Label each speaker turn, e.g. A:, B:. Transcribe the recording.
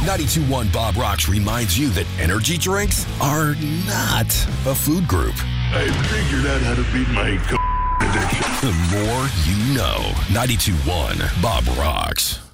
A: 92.1 Bob Rocks reminds you that energy drinks are not a food group.
B: I figured out how to beat my addiction.
A: The more you know. 92.1 Bob Rocks.